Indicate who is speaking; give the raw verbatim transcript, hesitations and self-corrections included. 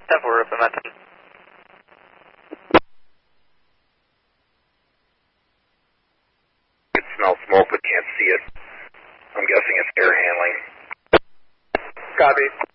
Speaker 1: ten four, Rip, I'm at ten.
Speaker 2: You can smell smoke but can't see it. I'm guessing it's air handling.
Speaker 3: Copy.